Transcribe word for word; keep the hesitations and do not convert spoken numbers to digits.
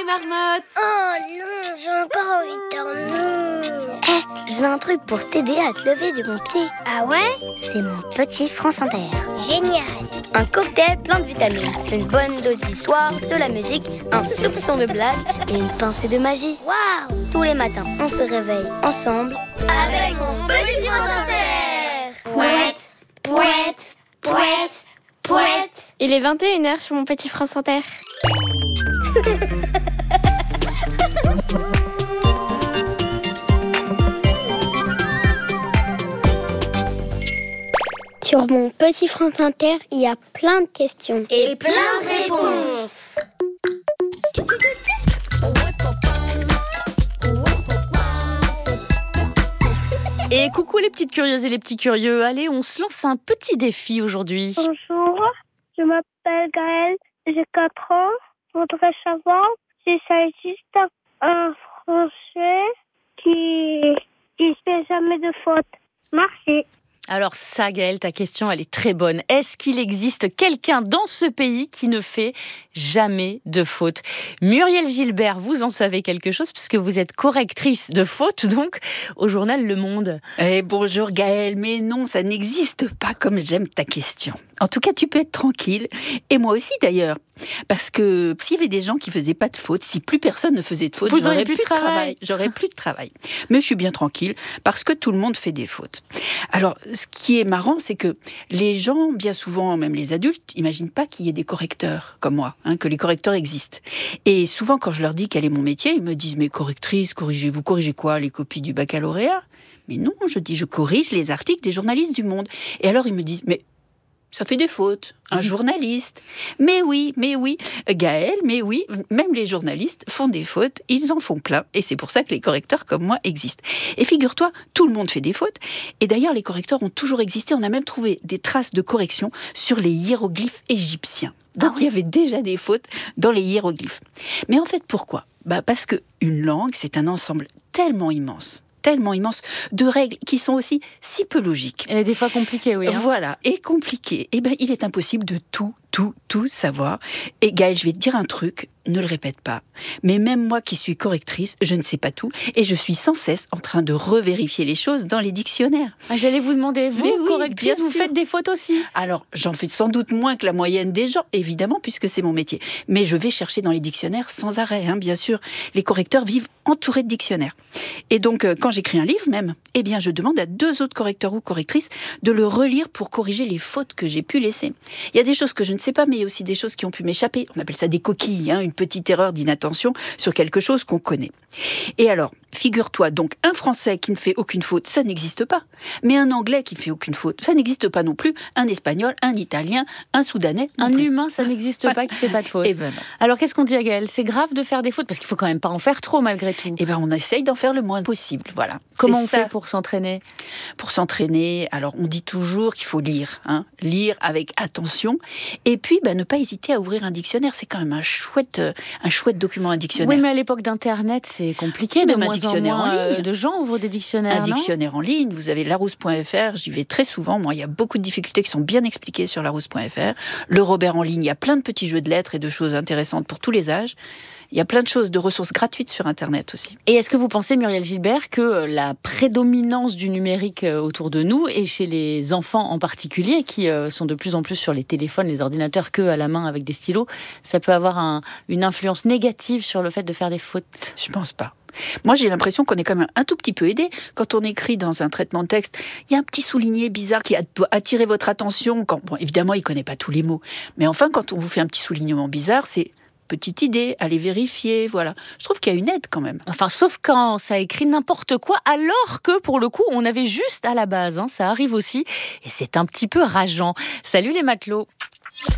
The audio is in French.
marmottes. Oh non, j'ai encore envie de dormir. Hé, hey, j'ai un truc pour t'aider à te lever du bon pied. Ah ouais? C'est mon petit France Inter. Génial. Un cocktail plein de vitamines, une bonne dose d'histoire, de la musique, un soupçon de blague et une pincée de magie. Waouh! Tous les matins, on se réveille ensemble avec mon petit France Inter. Pouette, pouette, pouette, pouette. Il est vingt et une heures sur mon petit France Inter. Sur mon petit France Inter, il y a plein de questions. Et plein de réponses. Et coucou les petites curieuses et les petits curieux. Allez, on se lance un petit défi aujourd'hui. Bonjour, je m'appelle Gaëlle, j'ai quatre ans. Je voudrais savoir si ça existe un Français qui ne fait jamais de faute. Merci. Alors ça, Gaëlle, ta question, elle est très bonne. Est-ce qu'il existe quelqu'un dans ce pays qui ne fait jamais de faute? Muriel Gilbert, vous en savez quelque chose puisque vous êtes correctrice de faute, donc, au journal Le Monde. Eh, bonjour Gaëlle, mais non, ça n'existe pas comme j'aime ta question. En tout cas, tu peux être tranquille, et moi aussi d'ailleurs. Parce que s'il y avait des gens qui faisaient pas de faute, si plus personne ne faisait de faute, Vous j'aurais auriez plus de travail. travail. J'aurais plus de travail. Mais je suis bien tranquille parce que tout le monde fait des fautes. Alors, ce qui est marrant, c'est que les gens, bien souvent, même les adultes, n'imaginent pas qu'il y ait des correcteurs comme moi, hein, que les correcteurs existent. Et souvent, quand je leur dis quel est mon métier, ils me disent mais correctrice, corrigez vous corrigez quoi, les copies du baccalauréat? Mais non, je dis je corrige les articles des journalistes du Monde. Et alors ils me disent mais ça fait des fautes, un journaliste. Mais oui, mais oui, Gaëlle, mais oui, même les journalistes font des fautes, ils en font plein, et c'est pour ça que les correcteurs comme moi existent. Et figure-toi, tout le monde fait des fautes, et d'ailleurs les correcteurs ont toujours existé, on a même trouvé des traces de correction sur les hiéroglyphes égyptiens. Donc ah oui. Il y avait déjà des fautes dans les hiéroglyphes. Mais en fait, pourquoi ? Bah parce qu'une langue, c'est un ensemble tellement immense, tellement immense de règles qui sont aussi si peu logiques. Et des fois compliquées, oui. Hein. Voilà, et compliquées. Et ben, il est impossible de tout, tout, tout savoir. Et Gaëlle, je vais te dire un truc, ne le répète pas. Mais même moi qui suis correctrice, je ne sais pas tout. Et je suis sans cesse en train de revérifier les choses dans les dictionnaires. Ah, j'allais vous demander, vous, oui, correctrice, vous sûr. faites des fautes aussi? Alors, j'en fais sans doute moins que la moyenne des gens, évidemment, puisque c'est mon métier. Mais je vais chercher dans les dictionnaires sans arrêt, hein, bien sûr. Les correcteurs vivent entourés de dictionnaires. Et donc, euh, quand j'écris un livre même, eh bien, je demande à deux autres correcteurs ou correctrices de le relire pour corriger les fautes que j'ai pu laisser. Il y a des choses que je ne sais pas, mais il y a aussi des choses qui ont pu m'échapper. On appelle ça des coquilles, hein, une petite erreur d'inattention sur quelque chose qu'on connaît. Et alors, figure-toi donc, un Français qui ne fait aucune faute, ça n'existe pas. Mais un Anglais qui ne fait aucune faute, ça n'existe pas non plus. Un Espagnol, un Italien, un Soudanais. Un plus. humain, ça n'existe voilà. pas qui ne fait pas de faute. Eh ben non. Alors, qu'est-ce qu'on dit à Gaëlle? C'est grave de faire des fautes, parce qu'il ne faut quand même pas en faire trop, malgré tout. Eh ben, on essaye d'en faire le moins possible, voilà. Comment c'est on ça. fait pour s'entraîner? Pour s'entraîner, alors on dit toujours qu'il faut lire, hein, lire avec attention, et puis ben, ne pas hésiter à ouvrir un dictionnaire. C'est quand même un chouette, un chouette document, un dictionnaire. Oui, mais à l'époque d'Internet, c'est compliqué. Même de un moins dictionnaire en, moins, en ligne. De gens ouvrent des dictionnaires. Un non dictionnaire en ligne. Vous avez larousse point f r. J'y vais très souvent. Moi, il y a beaucoup de difficultés qui sont bien expliquées sur larousse point f r. Le Robert en ligne. Il y a plein de petits jeux de lettres et de choses intéressantes pour tous les âges. Il y a plein de choses, de ressources gratuites sur Internet aussi. Et est-ce que vous pensez, Muriel Gilbert, que la prédominance du numérique autour de nous, et chez les enfants en particulier, qui sont de plus en plus sur les téléphones, les ordinateurs, que à la main avec des stylos, ça peut avoir un, une influence négative sur le fait de faire des fautes? Je pense pas. Moi, j'ai l'impression qu'on est quand même un tout petit peu aidé. Quand on écrit dans un traitement de texte, il y a un petit souligné bizarre qui doit attirer votre attention. Quand, bon, évidemment, il ne connaît pas tous les mots. Mais enfin, quand on vous fait un petit soulignement bizarre, c'est... petite idée, allez vérifier, voilà. Je trouve qu'il y a une aide quand même. Enfin, sauf quand ça écrit n'importe quoi, alors que pour le coup, on avait juste à la base, hein, ça arrive aussi, et c'est un petit peu rageant. Salut les matelots.